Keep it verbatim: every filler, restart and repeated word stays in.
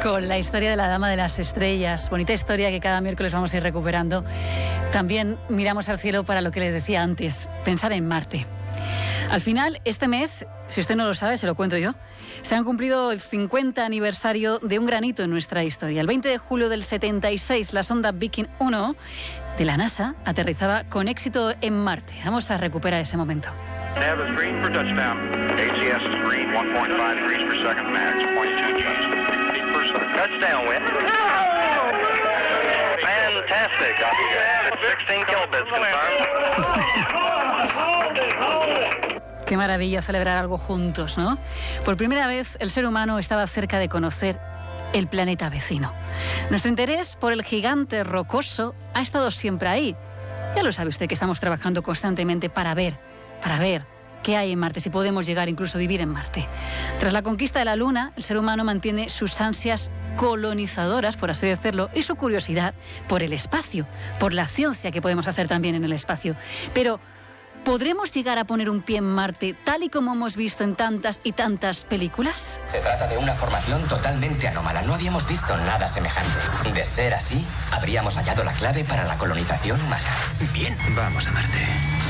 con la historia de la Dama de las Estrellas. Bonita historia que cada miércoles vamos a ir recuperando. También miramos al cielo para lo que les decía antes, pensar en Marte. Al final, este mes, si usted no lo sabe, se lo cuento yo, se han cumplido el cincuenta aniversario de un granito en nuestra historia. El veinte de julio del setenta y seis, la sonda Viking uno de la NASA aterrizaba con éxito en Marte. Vamos a recuperar ese momento. Nav is green for touchdown. A T S is green, one point five degrees per second max, zero point two touchdowns. Touchdown win. Fantastic. sixteen kilobits confirmed. Qué maravilla celebrar algo juntos, ¿no? Por primera vez, el ser humano estaba cerca de conocer el planeta vecino. Nuestro interés por el gigante rocoso ha estado siempre ahí. Ya lo sabe usted que estamos trabajando constantemente para ver, para ver qué hay en Marte, si podemos llegar incluso a vivir en Marte. Tras la conquista de la Luna, el ser humano mantiene sus ansias colonizadoras, por así decirlo, y su curiosidad por el espacio, por la ciencia que podemos hacer también en el espacio. Pero ¿podremos llegar a poner un pie en Marte tal y como hemos visto en tantas y tantas películas? Se trata de una formación totalmente anómala. No habíamos visto nada semejante. De ser así, habríamos hallado la clave para la colonización humana. Bien, vamos a Marte.